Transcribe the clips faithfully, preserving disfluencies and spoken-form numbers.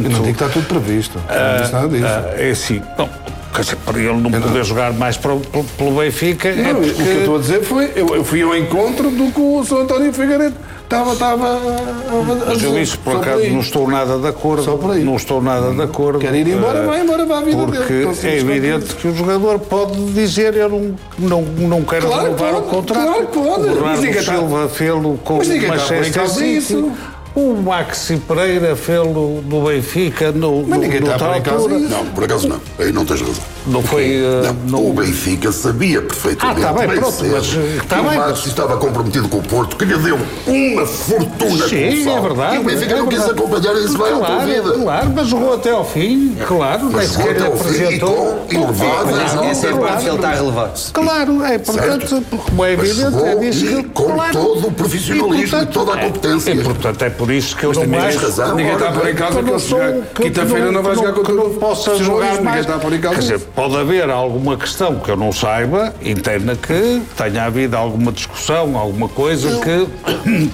Eu não digo que está tudo previsto. Não disse nada disso. Uh, é assim, bom, para ele não poder jogar mais para, pelo Benfica... Não, é porque... O que eu estou a dizer foi, eu, eu fui ao encontro do que o São António Figueiredo estava, estava a, a, Mas eu isso, por acaso, não estou nada de acordo. Só por aí. Não estou nada de acordo. Quer ir embora, vai embora para a vida porque dele. Porque é evidente que o jogador pode dizer eu não, não, não quero claro, renovar pode, o contrato. Claro, pode. O Bernardo Silva fê-lo com o Manchester City. O Maxi Pereira fê-lo no Benfica, no, mas ninguém no, está por acaso. Não, por acaso não. Aí não tens razão. Não foi... Uh, não, não... O Benfica sabia perfeitamente. Ah, está bem, pronto, cedo, mas... Está que bem, o Maxi mas... estava comprometido com o Porto, que lhe deu uma fortuna. Sim, colossal, é verdade. E o Benfica é não quis acompanhar isso vai à tua vida. Claro, mas jogou até ao fim, claro. Mas jogou até ao fim e com elevado. Essa é a parte que ele está a relevar. Claro, é, portanto, como é evidente, é disso que... com todo o profissionalismo e toda a competência. E, portanto, é por isso que eu mas não mais... razão. Ninguém está por em casa que ele jogar. Quinta-feira não vai jogar com tudo. Não possa jogar mais. Está por em casa. Quer dizer, pode haver alguma questão que eu não saiba, interna, que tenha havido alguma discussão, alguma coisa que...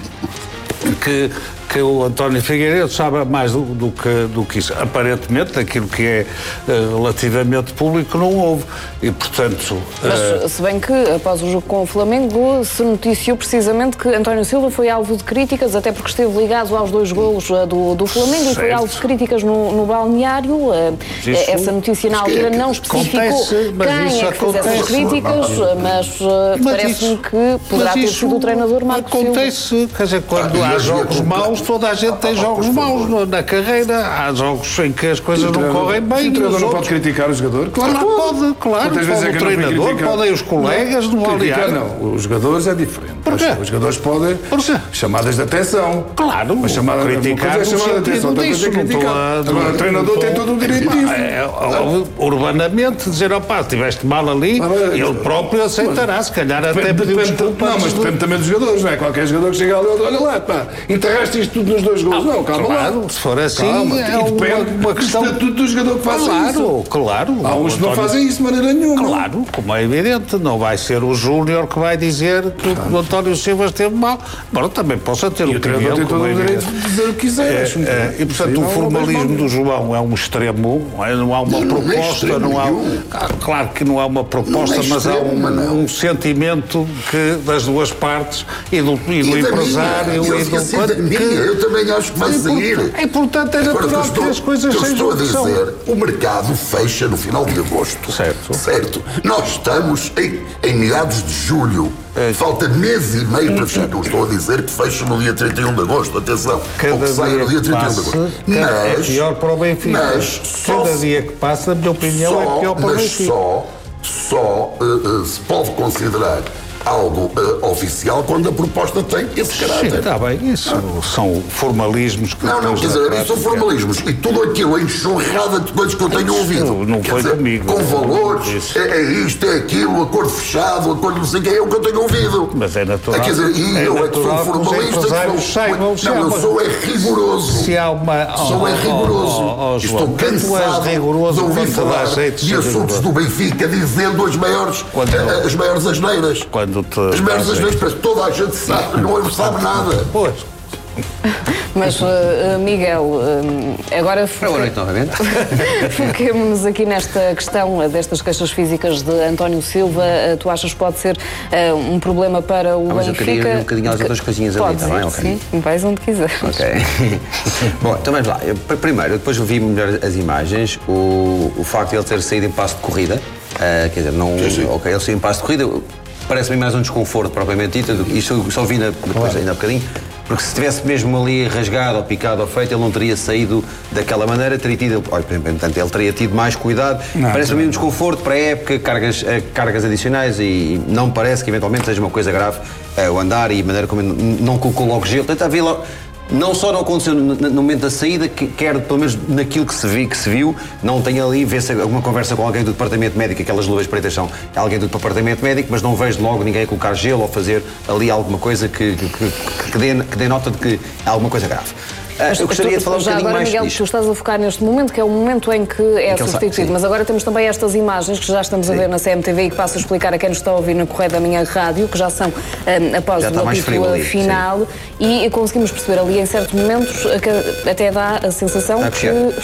que que o António Figueiredo sabe mais do, do, que, do que isso. Aparentemente, daquilo que é uh, relativamente público, não houve. E, portanto... Mas, uh... se bem que, após o jogo com o Flamengo, se noticiou precisamente que António Silva foi alvo de críticas, até porque esteve ligado aos dois golos uh, do, do Flamengo, certo. E foi alvo de críticas no, no balneário. Uh, isso, essa notícia na altura não especificou acontece, quem é que fez essas críticas, mas, uh, mas parece-me que poderá ter sido o treinador Marcos Silva. Acontece, quer dizer, quando ah, há jogos maus, toda a gente tem jogos maus na carreira. Há jogos em que as coisas não correm bem. O treinador não pode criticar o jogador? Claro, pode, claro. Pode o treinador, podem os colegas no balneário. Não, os jogadores é diferente. Os jogadores podem chamadas de atenção. Claro, mas chamada de criticar é chamada de atenção. Agora o treinador tem todo o direito disso. Urbanamente dizer, opá, estiveste mal ali, ele próprio aceitará, se calhar até pedir desculpas. Não, mas depende também dos jogadores, não é? Qualquer jogador que chega ali, olha lá, pá, enterraste isto tudo nos dois gols. Não, calma claro, lá. Se for assim, calma, é uma, depende uma questão... do estatuto do jogador que faça claro, isso. Claro, Há uns que não fazem isso de maneira nenhuma. Claro, como é evidente, não vai ser o Júnior que vai dizer que claro. O António Silva esteve mal. Embora também possa ter e opinião. O tem todo o direito de dizer o que quiser. É, é, e, portanto, o formalismo do João é um extremo, não há uma não proposta, é não há... Claro que não há uma proposta, é mas há um, um sentimento que, das duas partes, e do, e do e empresário, minha, e do... Assim que, eu também acho que vai sair. É importante, é natural que, que as coisas sejam. Eu estou a dizer, o mercado fecha no final de agosto. Certo. Certo. Nós estamos em, em meados de julho. É. Falta mês e meio para fechar. Não estou a dizer que fecha no dia trinta e um de agosto. Atenção. Cada ou que saia no dia trinta e um de agosto. Mas, é pior para o Benfica. Mas cada só, dia que passa, na minha opinião, só, é pior para o Benfica. Só, só uh, uh, se pode considerar algo uh, oficial quando a proposta tem esse caráter. Sim, está bem, isso ah. são formalismos que... Não, não, quer dizer, isso são formalismos. E tudo aquilo, a enxurrada de coisas que eu tenho isso ouvido. Não foi dizer, comigo. Com valores, é, é isto, é aquilo, acordo fechado, acordo não sei o que, é o que eu tenho ouvido. Mas é natural. É, quer dizer, e é eu é que sou formalista, que sou, saibam, não, eu sou é rigoroso. Se há uma... Oh, sou é rigoroso. Oh, oh, oh, Estou cansado rigoroso de ouvir falar jeito, de assuntos do Benfica dizendo as maiores, quando, a, as maiores asneiras. Quando te... As maiores asneiras, parece que toda a gente sabe, não sabe nada. Pois. Mas, uh, Miguel, uh, agora... Boa noite novamente. Foquemos-nos aqui nesta questão destas queixas físicas de António Silva. Uh, tu achas que pode ser uh, um problema para o ah, mas Benfica? Eu queria um bocadinho as outras coisinhas ali, está bem? Okay. Sim, vais onde quiseres. Ok. Bom, então vamos lá. Eu, primeiro, depois eu vi melhor as imagens. O, o facto de ele ter saído em passo de corrida, uh, quer dizer, não... Sim, sim. Ok, ele saiu em passo de corrida, parece-me mais um desconforto propriamente dito. Isto eu só vi na, depois, claro. Ainda há bocadinho. Porque se estivesse mesmo ali rasgado ou picado ou feito, ele não teria saído daquela maneira, teria tido, olha, portanto, ele teria tido mais cuidado. Parece-me um desconforto para a época, cargas, cargas adicionais, e não me parece que eventualmente seja uma coisa grave uh, o andar e a maneira como não colocou logo gelo. Tenta ver logo. Não só não aconteceu no, no momento da saída, que, quer pelo menos naquilo que se, vi, que se viu, não tem ali, vê-se alguma conversa com alguém do departamento médico, aquelas luvas pretas são alguém do departamento médico, mas não vejo logo ninguém colocar gelo ou fazer ali alguma coisa que, que, que, que, dê, que dê nota de que há alguma coisa grave. Mas, eu gostaria tu, de falar um já bocadinho agora, mais Miguel, disto. tu estás a focar neste momento, que é o momento em que é que substituído, mas agora temos também estas imagens que já estamos a ver na C M T V e que passo a explicar a quem nos está a ouvir na Correio da Minha Rádio, que já são um, após já o apito final, sim. E conseguimos perceber ali em certos momentos que até dá a sensação que